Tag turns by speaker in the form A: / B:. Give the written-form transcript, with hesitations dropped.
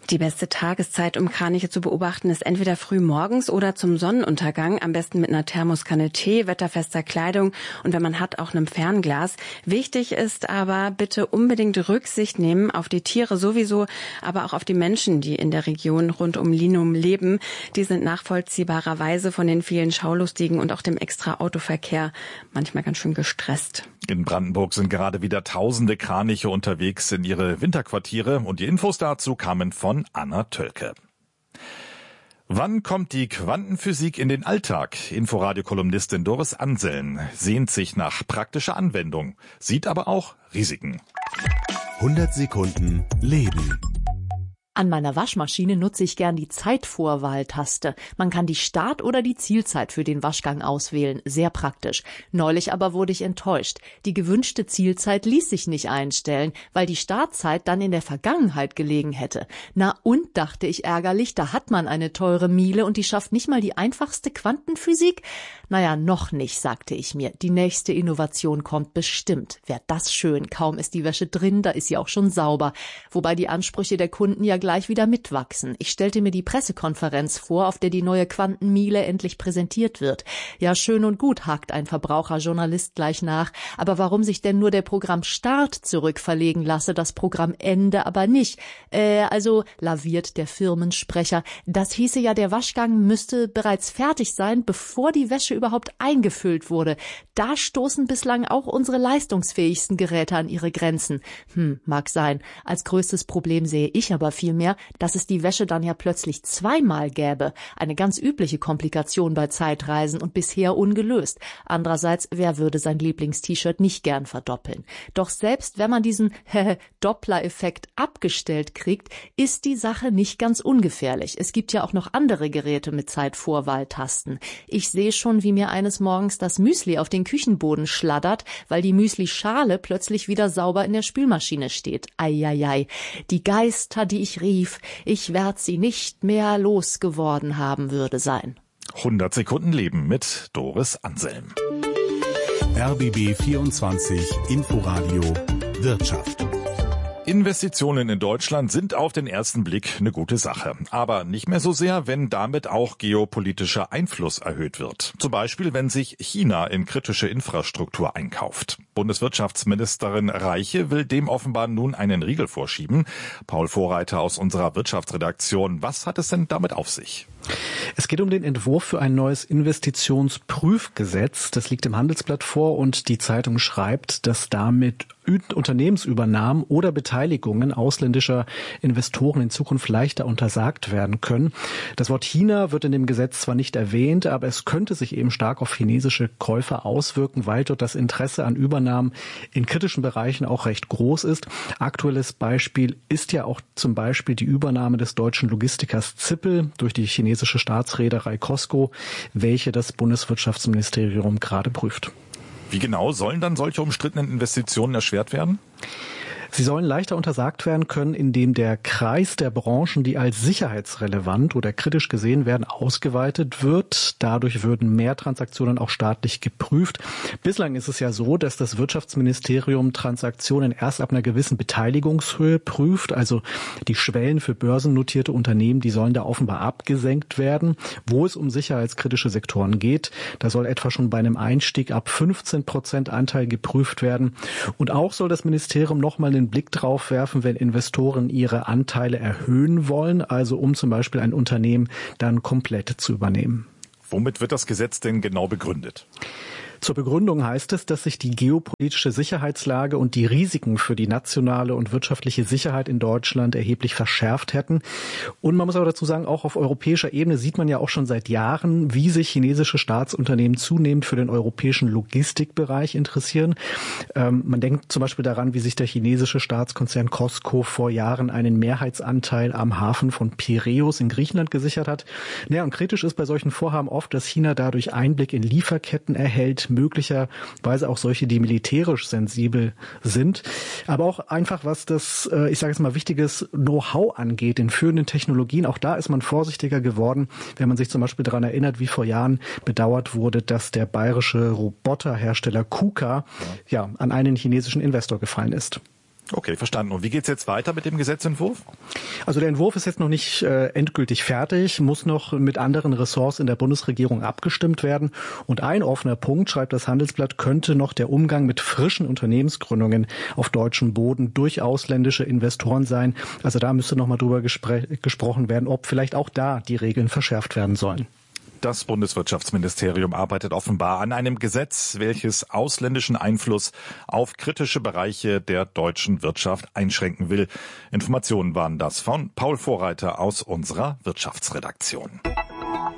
A: Die beste Tageszeit, um Kraniche zu beobachten, ist entweder früh morgens oder zum Sonnenuntergang. Am besten mit einer Thermoskanne Tee, wetterfester Kleidung und wenn man hat, auch einem Fernglas. Wichtig ist aber, bitte unbedingt Rücksicht nehmen auf die Tiere sowieso, aber auch auf die Menschen, die in der Region rund um Linum leben. Die sind nachvollziehbarerweise von den vielen Schaulustigen und auch dem extra Autoverkehr manchmal ganz schön gestresst.
B: In Brandenburg sind gerade wieder tausende Kraniche unterwegs in ihre Winterquartiere und die Infos dazu kamen von Anna Tölke. Wann kommt die Quantenphysik in den Alltag? Inforadio-Kolumnistin Doris Anselm sehnt sich nach praktischer Anwendung, sieht aber auch Risiken.
C: 100 Sekunden Leben.
D: An meiner Waschmaschine nutze ich gern die Zeitvorwahltaste. Man kann die Start- oder die Zielzeit für den Waschgang auswählen. Sehr praktisch. Neulich aber wurde ich enttäuscht. Die gewünschte Zielzeit ließ sich nicht einstellen, weil die Startzeit dann in der Vergangenheit gelegen hätte. Na und, dachte ich ärgerlich, da hat man eine teure Miele und die schafft nicht mal die einfachste Quantenphysik? Naja, noch nicht, sagte ich mir. Die nächste Innovation kommt bestimmt. Wär das schön. Kaum ist die Wäsche drin, da ist sie auch schon sauber. Wobei die Ansprüche der Kunden ja gleich wieder mitwachsen. Ich stellte mir die Pressekonferenz vor, auf der die neue Quantenmiele endlich präsentiert wird. Ja, schön und gut, hakt ein Verbraucherjournalist gleich nach. Aber warum sich denn nur der Programm Start zurückverlegen lasse, das Programm Ende aber nicht? Also laviert der Firmensprecher. Das hieße ja, der Waschgang müsste bereits fertig sein, bevor die Wäsche überhaupt eingefüllt wurde. Da stoßen bislang auch unsere leistungsfähigsten Geräte an ihre Grenzen. Mag sein. Als größtes Problem sehe ich aber vielmehr, dass es die Wäsche dann ja plötzlich zweimal gäbe. Eine ganz übliche Komplikation bei Zeitreisen und bisher ungelöst. Andererseits, wer würde sein Lieblingst-T-Shirt nicht gern verdoppeln? Doch selbst wenn man diesen Doppler-Effekt abgestellt kriegt, ist die Sache nicht ganz ungefährlich. Es gibt ja auch noch andere Geräte mit Zeitvorwahltasten. Ich sehe schon, wie mir eines Morgens das Müsli auf den Küchenboden schladdert, weil die Müsli-Schale plötzlich wieder sauber in der Spülmaschine steht. Eieiei. Die Geister, die ich rief, ich werd sie nicht mehr losgeworden haben, würde sein.
B: 100 Sekunden Leben mit Doris Anselm.
C: RBB 24 Inforadio Wirtschaft.
B: Investitionen in Deutschland sind auf den ersten Blick eine gute Sache. Aber nicht mehr so sehr, wenn damit auch geopolitischer Einfluss erhöht wird. Zum Beispiel, wenn sich China in kritische Infrastruktur einkauft. Bundeswirtschaftsministerin Reiche will dem offenbar nun einen Riegel vorschieben. Paul Vorreiter aus unserer Wirtschaftsredaktion. Was hat es denn damit auf sich?
E: Es geht um den Entwurf für ein neues Investitionsprüfgesetz. Das liegt im Handelsblatt vor und die Zeitung schreibt, dass damit Unternehmensübernahmen oder Beteiligungen ausländischer Investoren in Zukunft leichter untersagt werden können. Das Wort China wird in dem Gesetz zwar nicht erwähnt, aber es könnte sich eben stark auf chinesische Käufer auswirken, weil dort das Interesse an Übernahmen in kritischen Bereichen auch recht groß ist. Aktuelles Beispiel ist ja auch zum Beispiel die Übernahme des deutschen Logistikers Zippel durch die chinesische Staatsreederei COSCO, welche das Bundeswirtschaftsministerium gerade prüft.
B: Wie genau sollen dann solche umstrittenen Investitionen erschwert werden?
E: Sie sollen leichter untersagt werden können, indem der Kreis der Branchen, die als sicherheitsrelevant oder kritisch gesehen werden, ausgeweitet wird. Dadurch würden mehr Transaktionen auch staatlich geprüft. Bislang ist es ja so, dass das Wirtschaftsministerium Transaktionen erst ab einer gewissen Beteiligungshöhe prüft. Also die Schwellen für börsennotierte Unternehmen, die sollen da offenbar abgesenkt werden. Wo es um sicherheitskritische Sektoren geht, da soll etwa schon bei einem Einstieg ab 15% Anteil geprüft werden. Und auch soll das Ministerium nochmal einen Blick drauf werfen, wenn Investoren ihre Anteile erhöhen wollen, also um zum Beispiel ein Unternehmen dann komplett zu übernehmen.
B: Womit wird das Gesetz denn genau begründet?
E: Zur Begründung heißt es, dass sich die geopolitische Sicherheitslage und die Risiken für die nationale und wirtschaftliche Sicherheit in Deutschland erheblich verschärft hätten. Und man muss aber dazu sagen, auch auf europäischer Ebene sieht man ja auch schon seit Jahren, wie sich chinesische Staatsunternehmen zunehmend für den europäischen Logistikbereich interessieren. Man denkt zum Beispiel daran, wie sich der chinesische Staatskonzern COSCO vor Jahren einen Mehrheitsanteil am Hafen von Piräus in Griechenland gesichert hat. Ja, und kritisch ist bei solchen Vorhaben oft, dass China dadurch Einblick in Lieferketten erhält, möglicherweise auch solche, die militärisch sensibel sind, aber auch einfach, was das, ich sage jetzt mal, wichtiges Know-how angeht in führenden Technologien. Auch da ist man vorsichtiger geworden, wenn man sich zum Beispiel daran erinnert, wie vor Jahren bedauert wurde, dass der bayerische Roboterhersteller KUKA an einen chinesischen Investor gefallen ist.
B: Okay, verstanden. Und wie geht's jetzt weiter mit dem Gesetzentwurf?
E: Also der Entwurf ist jetzt noch nicht endgültig fertig, muss noch mit anderen Ressorts in der Bundesregierung abgestimmt werden. Und ein offener Punkt, schreibt das Handelsblatt, könnte noch der Umgang mit frischen Unternehmensgründungen auf deutschem Boden durch ausländische Investoren sein. Also da müsste noch mal drüber gesprochen werden, ob vielleicht auch da die Regeln verschärft werden sollen.
B: Das Bundeswirtschaftsministerium arbeitet offenbar an einem Gesetz, welches ausländischen Einfluss auf kritische Bereiche der deutschen Wirtschaft einschränken will. Informationen waren das von Paul Vorreiter aus unserer Wirtschaftsredaktion.